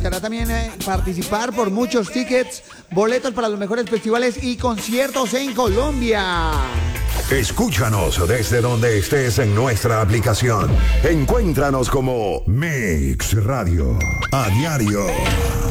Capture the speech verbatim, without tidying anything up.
buscará también eh, participar por muchos tickets, boletos para los mejores festivales y conciertos en Colombia. Escúchanos desde donde estés en nuestra aplicación. Encuéntranos como Mix Radio. A diario.